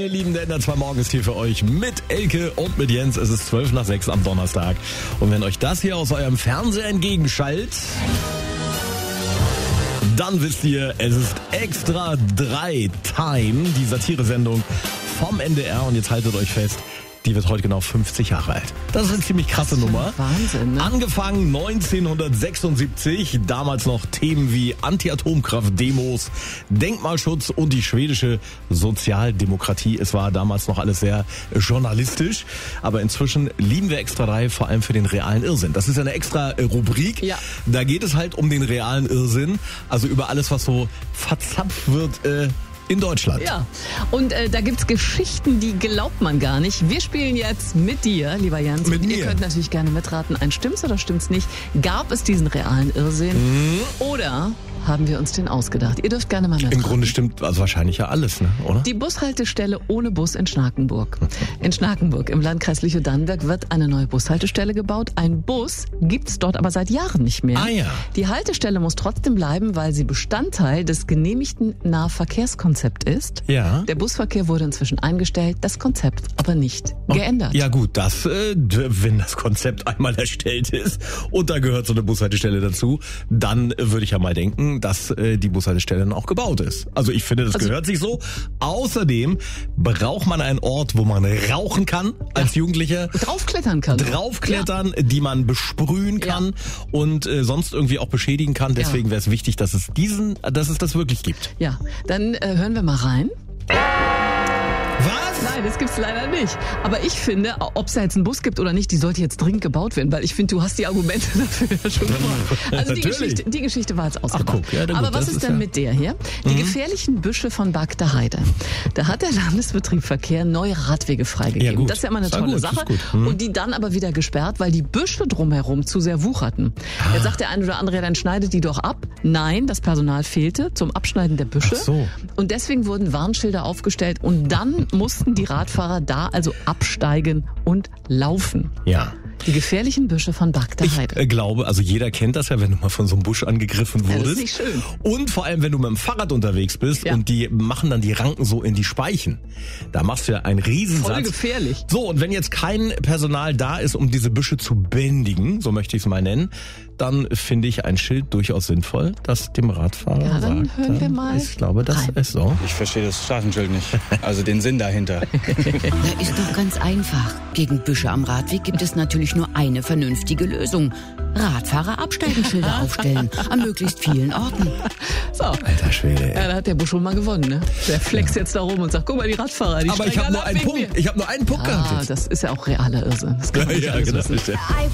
ihr Lieben, der Ender 2 Morgen ist hier für euch mit Elke und mit Jens. Es ist 5:12 am Donnerstag. Und wenn euch das hier aus eurem Fernseher entgegenschallt, dann wisst ihr, es ist Extra 3 Time, die Satiresendung vom NDR. Und jetzt haltet euch fest, die wird heute genau 50 Jahre alt. Das ist eine ziemlich krasse Nummer. Wahnsinn, ne? Angefangen 1976, damals noch Themen wie Anti-Atomkraft-Demos, Denkmalschutz und die schwedische Sozialdemokratie. Es war damals noch alles sehr journalistisch, aber inzwischen lieben wir Extra 3 vor allem für den realen Irrsinn. Das ist ja eine extra Rubrik. Ja. Da geht es halt um den realen Irrsinn, also über alles, was so verzapft wird, in Deutschland. Ja, und da gibt's Geschichten, die glaubt man gar nicht. Wir spielen jetzt mit dir, lieber Jens. Mit und mir. Ihr könnt natürlich gerne mitraten, stimmt's oder stimmt's nicht? Gab es diesen realen Irrsinn oder haben wir uns den ausgedacht? Ihr dürft gerne mal mitraten. Im Grunde stimmt also wahrscheinlich ja alles, ne? Oder? Die Bushaltestelle ohne Bus in Schnakenburg. In Schnakenburg im Landkreis Lüchow-Dannenberg wird eine neue Bushaltestelle gebaut. Ein Bus gibt's dort aber seit Jahren nicht mehr. Ah ja. Die Haltestelle muss trotzdem bleiben, weil sie Bestandteil des genehmigten Nahverkehrskonzepts ist. Ja. Der Busverkehr wurde inzwischen eingestellt, das Konzept aber nicht geändert. Ja gut, das, wenn das Konzept einmal erstellt ist und da gehört so eine Bushaltestelle dazu, dann würde ich ja mal denken, dass die Bushaltestelle dann auch gebaut ist. Also ich finde, das gehört sich so. Außerdem braucht man einen Ort, wo man rauchen kann als Jugendlicher. Draufklettern kann. Draufklettern, die man besprühen kann und sonst irgendwie auch beschädigen kann. Deswegen wäre es wichtig, dass es das wirklich gibt. Ja, dann hören wir mal rein. Was? Nein, das gibt's leider nicht. Aber ich finde, ob es da jetzt einen Bus gibt oder nicht, die sollte jetzt dringend gebaut werden, weil ich finde, du hast die Argumente dafür ja schon gemacht. Also die Geschichte war jetzt ausgedacht. Ach, guck, ja, gut, aber was ist denn mit der hier? Die gefährlichen Büsche von Bagda Heide. Da hat der Landesbetrieb Verkehr neue Radwege freigegeben. Ja, gut. Das ist ja immer eine Ist ja tolle gut, Sache. ist gut. Und die dann aber wieder gesperrt, weil die Büsche drumherum zu sehr wucherten. Jetzt sagt der eine oder andere, dann schneidet die doch ab. Nein, das Personal fehlte zum Abschneiden der Büsche. Ach so. Und deswegen wurden Warnschilder aufgestellt und dann mussten die Radfahrer da also absteigen und laufen. Ja. Die gefährlichen Büsche von Bagda Heide. Ich glaube, also jeder kennt das ja, wenn du mal von so einem Busch angegriffen wurdest. das ist nicht schön. Und vor allem, wenn du mit dem Fahrrad unterwegs bist und die machen dann die Ranken so in die Speichen. Da machst du ja einen Riesensatz. Voll gefährlich. So, und wenn jetzt kein Personal da ist, um diese Büsche zu bändigen, so möchte ich es mal nennen, dann finde ich ein Schild durchaus sinnvoll, das dem Radfahrer Ja, dann sagt. hören wir mal Ich glaube, das rein. ist so. Ich verstehe das Straßenschild nicht. Also den Sinn dahinter. Na, ist doch ganz einfach. Gegen Büsche am Radweg gibt es natürlich nur eine vernünftige Lösung. Radfahrer Absteigenschilder aufstellen. An möglichst vielen Orten. So. Alter Schwede, ey. Ja, da hat der Busch schon mal gewonnen, ne? Der flext jetzt da rum und sagt, guck mal, die Radfahrer, die Aber ich steigen habe alle nur ab einen wegen Punkt. mir. Ich habe nur einen Punkt gehabt Ah, jetzt. das ist ja auch realer Irrsinn. Das kann man nicht Ja, alles genau. wissen. Stimmt.